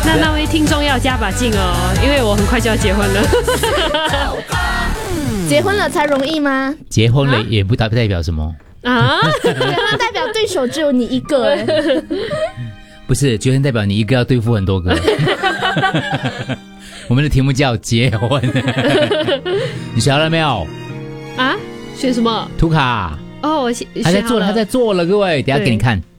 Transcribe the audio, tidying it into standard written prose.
那位听众要加把劲哦，因为我很快就要结婚了。 结婚了才容易吗？ 结婚了也不代表什么啊？ 那代表对手只有你一个不是，结婚代表你一个要对付很多个。我们的题目叫结婚。你选好了没有？ 啊？选什么？ 图卡。 哦，我他在做了，各位，等一下给你看。